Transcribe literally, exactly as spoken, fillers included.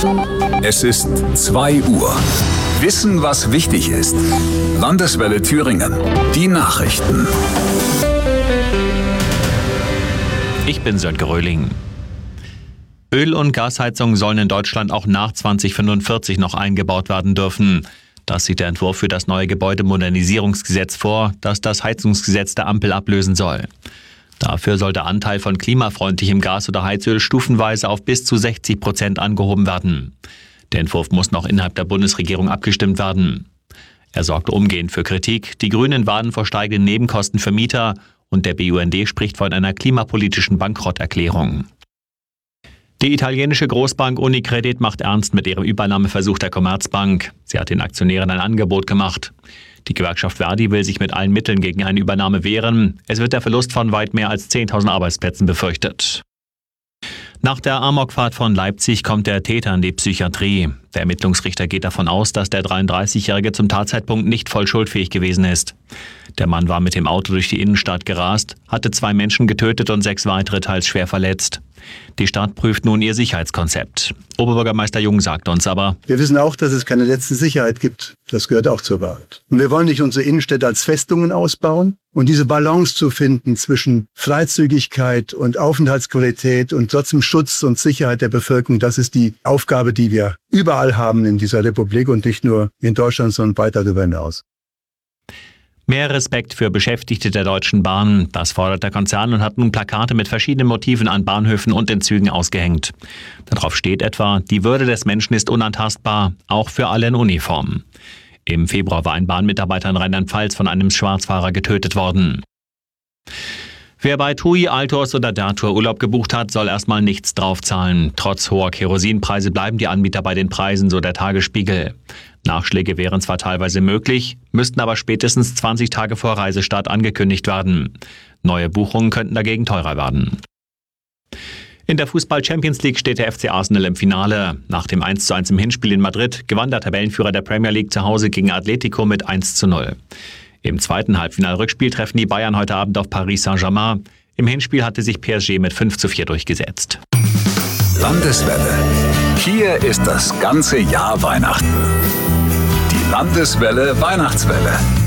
Es ist zwei Uhr. Wissen, was wichtig ist. Landeswelle Thüringen. Die Nachrichten. Ich bin Sönke Röhling. Öl- und Gasheizungen sollen in Deutschland auch nach zwanzig fünfundvierzig noch eingebaut werden dürfen. Das sieht der Entwurf für das neue Gebäudemodernisierungsgesetz vor, das das Heizungsgesetz der Ampel ablösen soll. Dafür soll der Anteil von klimafreundlichem Gas oder Heizöl stufenweise auf bis zu sechzig Prozent angehoben werden. Der Entwurf muss noch innerhalb der Bundesregierung abgestimmt werden. Er sorgte umgehend für Kritik. Die Grünen warnen vor steigenden Nebenkosten für Mieter und der B U N D spricht von einer klimapolitischen Bankrotterklärung. Die italienische Großbank Unicredit macht ernst mit ihrem Übernahmeversuch der Commerzbank. Sie hat den Aktionären ein Angebot gemacht. Die Gewerkschaft Verdi will sich mit allen Mitteln gegen eine Übernahme wehren. Es wird der Verlust von weit mehr als zehntausend Arbeitsplätzen befürchtet. Nach der Amokfahrt von Leipzig kommt der Täter in die Psychiatrie. Der Ermittlungsrichter geht davon aus, dass der dreiunddreißigjährige zum Tatzeitpunkt nicht voll schuldfähig gewesen ist. Der Mann war mit dem Auto durch die Innenstadt gerast, hatte zwei Menschen getötet und sechs weitere teils schwer verletzt. Die Stadt prüft nun ihr Sicherheitskonzept. Oberbürgermeister Jung sagt uns aber: Wir wissen auch, dass es keine letzte Sicherheit gibt. Das gehört auch zur Wahrheit. Und wir wollen nicht unsere Innenstädte als Festungen ausbauen. Und diese Balance zu finden zwischen Freizügigkeit und Aufenthaltsqualität und trotzdem Schutz und Sicherheit der Bevölkerung, das ist die Aufgabe, die wir überall haben in dieser Republik und nicht nur in Deutschland, sondern weit darüber hinaus. Mehr Respekt für Beschäftigte der Deutschen Bahn. Das fordert der Konzern und hat nun Plakate mit verschiedenen Motiven an Bahnhöfen und in Zügen ausgehängt. Darauf steht etwa: Die Würde des Menschen ist unantastbar, auch für alle in Uniform. Im Februar war ein Bahnmitarbeiter in Rheinland-Pfalz von einem Schwarzfahrer getötet worden. Wer bei TUI, Altos oder Datur Urlaub gebucht hat, soll erstmal nichts draufzahlen. Trotz hoher Kerosinpreise bleiben die Anbieter bei den Preisen, so der Tagesspiegel. Nachschläge wären zwar teilweise möglich, müssten aber spätestens zwanzig Tage vor Reisestart angekündigt werden. Neue Buchungen könnten dagegen teurer werden. In der Fußball-Champions League steht der F C Arsenal im Finale. Nach dem eins zu eins im Hinspiel in Madrid gewann der Tabellenführer der Premier League zu Hause gegen Atletico mit eins zu null. Im zweiten Halbfinal-Rückspiel treffen die Bayern heute Abend auf Paris Saint-Germain. Im Hinspiel hatte sich P S G mit fünf zu vier durchgesetzt. Landeswelle. Hier ist das ganze Jahr Weihnachten. Die Landeswelle Weihnachtswelle.